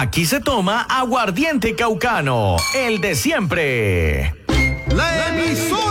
Aquí se toma aguardiente caucano, el de siempre. La emisora